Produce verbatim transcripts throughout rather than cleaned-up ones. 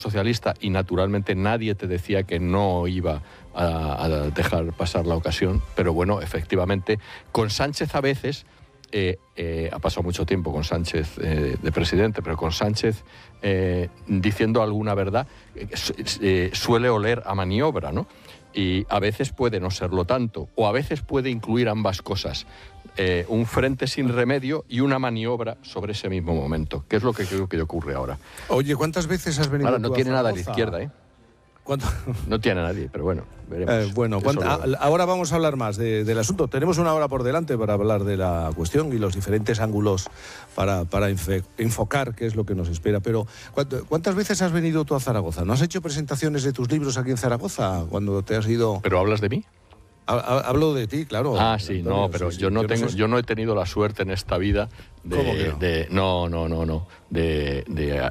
socialista y naturalmente nadie te decía que no iba a, a dejar pasar la ocasión, pero bueno, efectivamente, con Sánchez a veces, eh, eh, ha pasado mucho tiempo con Sánchez eh, de presidente, pero con Sánchez eh, diciendo alguna verdad, eh, eh, suele oler a maniobra, ¿no? Y a veces puede no serlo tanto, o a veces puede incluir ambas cosas. Eh, un frente sin remedio y una maniobra sobre ese mismo momento, que es lo que creo que ocurre ahora. Oye, ¿cuántas veces has venido ahora, tú no a tiene Zaragoza? nada a la izquierda, ¿eh? ¿Cuánto? No tiene a nadie, pero bueno, veremos. Eh, bueno, Eso a, ahora vamos a hablar más de, del asunto. Tenemos una hora por delante para hablar de la cuestión y los diferentes ángulos para, para infe, enfocar qué es lo que nos espera. Pero, ¿cuántas veces has venido tú a Zaragoza? ¿No has hecho presentaciones de tus libros aquí en Zaragoza cuando te has ido...? ¿Pero hablas de mí? Hablo de ti, claro. Ah, sí, Antonio, no, pero sí, sí, yo, no yo, tengo, no sé... yo no he tenido la suerte en esta vida de... ¿Cómo que no? De, no, no, no, no. De, de, de,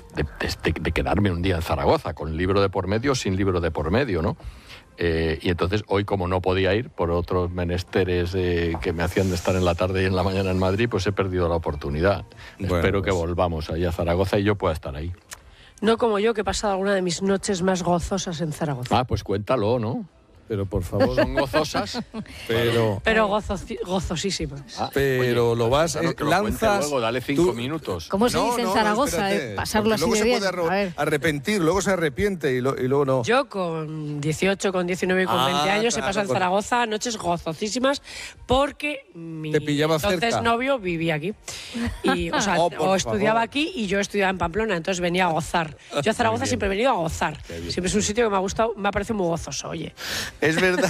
de, de quedarme un día en Zaragoza con libro de por medio o sin libro de por medio, ¿no? Eh, y entonces hoy, como no podía ir por otros menesteres eh, que me hacían de estar en la tarde y en la mañana en Madrid, pues he perdido la oportunidad. Bueno, Espero pues... que volvamos ahí a Zaragoza y yo pueda estar ahí. No como yo, que he pasado alguna de mis noches más gozosas en Zaragoza. Ah, pues cuéntalo, ¿no? Pero por favor. Son gozosas, pero pero gozo, gozosísimas. Ah, pero oye, lo vas, claro, eh, que lo lanzas. Luego, dale cinco tú, minutos. ¿Cómo se no, dice en no, Zaragoza? No, eh, pasarlo así luego de se bien. puede arrepentir, luego se arrepiente y, lo, y luego no. Yo con dieciocho, con diecinueve y con ah, veinte años claro, he pasado en con... Zaragoza noches gozosísimas porque mi Te pillaba entonces cerca. novio vivía aquí. Y, o sea, oh, o estudiaba favor. aquí y yo estudiaba en Pamplona, entonces venía a gozar. Yo a Zaragoza siempre he venido a gozar. Siempre es un sitio que me ha gustado, me ha parecido muy gozoso, oye. Es verdad.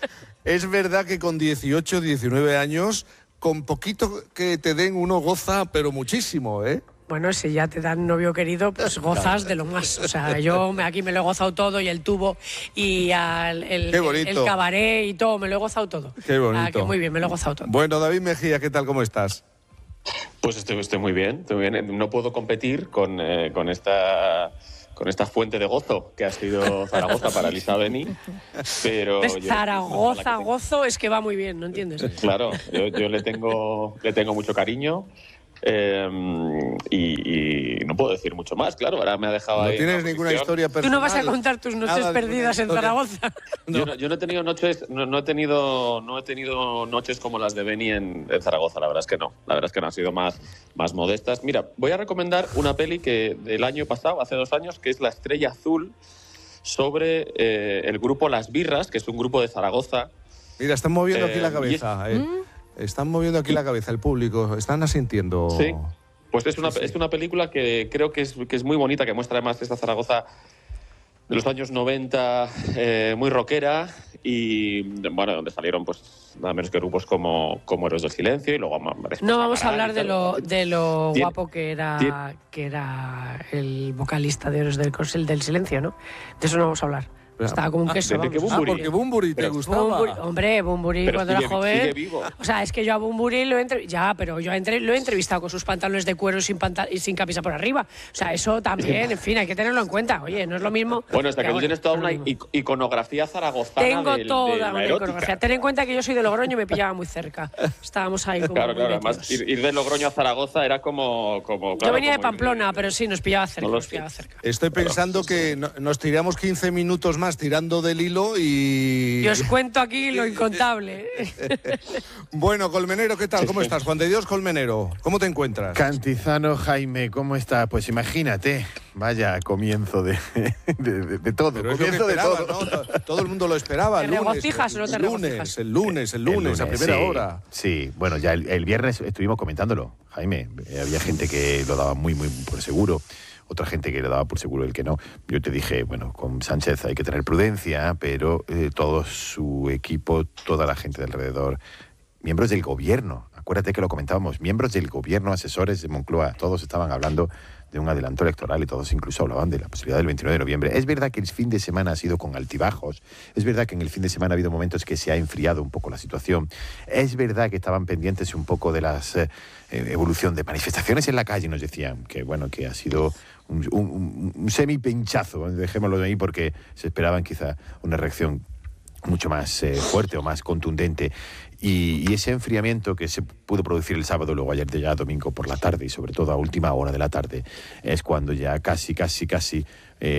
Es verdad que con dieciocho, diecinueve años, con poquito que te den uno goza, pero muchísimo, ¿eh? Bueno, si ya te dan novio querido, pues gozas de lo más. O sea, yo aquí me lo he gozado todo y el tubo y al, el, el, el cabaret y todo, me lo he gozado todo. Qué bonito. Ah, que muy bien, me lo he gozado todo. Bueno, David Mejía, ¿qué tal? ¿Cómo estás? Pues estoy, estoy muy bien, estoy muy bien. No puedo competir con, eh, con esta... con esta fuente de gozo que ha sido Zaragoza para Elisa Beni, pero... ¿Ves? Yo, Zaragoza, tengo... gozo, es que va muy bien, ¿no entiendes? Claro, yo, yo le, tengo, le tengo mucho cariño eh, y, y no puedo decir mucho más, claro, ahora me ha dejado No ahí tienes ninguna posición. historia personal. Tú no vas a contar tus noches Nada, perdidas en Zaragoza. No. Yo, no, yo no he tenido noches, no, no he tenido, no he tenido noches como las de Beni en, en Zaragoza, la verdad es que no, la verdad es que no han sido más, más modestas. Mira, voy a recomendar una peli que del año pasado, hace dos años, que es La Estrella Azul, sobre eh, el grupo Las Birras, que es un grupo de Zaragoza. Mira, están moviendo eh, aquí la cabeza, es... eh. ¿Mm? Están moviendo aquí la cabeza el público, están asintiendo. Sí, pues es una, sí, sí. es una película que creo que es, que es muy bonita, que muestra además esta Zaragoza de los años noventa, eh, muy rockera, y bueno, donde salieron pues nada menos que grupos como, como Héroes del Silencio y luego... No vamos a hablar de lo, de lo guapo que era, que era el vocalista de Héroes del, del Silencio, ¿no? De eso no vamos a hablar. Estaba como un queso. Ah, ah, porque Bunbury te gustaba. Bunbury, hombre, Bunbury cuando sigue, era joven. Sigue vivo. O sea, es que yo a Bunbury lo he entrevistado. Ya, pero yo entre, lo he entrevistado con sus pantalones de cuero sin pantal y sin camisa por arriba. O sea, eso también, en fin, hay que tenerlo en cuenta. Oye, no es lo mismo. Bueno, hasta que, que tú tienes toda una iconografía zaragozana. Tengo del, toda de la una erótica. iconografía. Ten en cuenta que yo soy de Logroño y me pillaba muy cerca. Estábamos ahí como. Claro, muy claro. Además, ir, ir de Logroño a Zaragoza era como. como claro, yo venía como de Pamplona, ir, pero sí, nos pillaba cerca. No nos pillaba cerca. Estoy pensando que no, nos tiramos quince minutos más tirando del hilo y... Y os cuento aquí lo incontable. Bueno, Colmenero, ¿qué tal? ¿Cómo estás? Juan de Dios Colmenero, ¿cómo te encuentras? Cantizano Jaime, ¿cómo está? Pues imagínate, vaya comienzo de, de, de, de todo. Pero comienzo es lo que de todo. ¿no? Todo el mundo lo esperaba. ¿Te el lunes, regocijas o no te el lunes, regocijas? el lunes, el lunes, el lunes, a primera sí, hora. Sí, bueno, ya el, el viernes estuvimos comentándolo, Jaime. Había gente que lo daba muy, muy por seguro. Otra gente que le daba por seguro el que no. Yo te dije, bueno, con Sánchez hay que tener prudencia, pero eh, todo su equipo, toda la gente de alrededor, miembros del gobierno, acuérdate que lo comentábamos, miembros del gobierno, asesores de Moncloa, todos estaban hablando de un adelanto electoral y todos incluso hablaban de la posibilidad del veintinueve de noviembre. Es verdad que el fin de semana ha sido con altibajos, es verdad que en el fin de semana ha habido momentos que se ha enfriado un poco la situación, es verdad que estaban pendientes un poco de la eh, evolución de manifestaciones en la calle, nos decían que, bueno, que ha sido un, un, un semi-pinchazo, dejémoslo de ahí, porque se esperaban quizá una reacción mucho más eh, fuerte o más contundente. Y, y ese enfriamiento que se pudo producir el sábado, luego ayer ya domingo por la tarde y sobre todo a última hora de la tarde, es cuando ya casi, casi, casi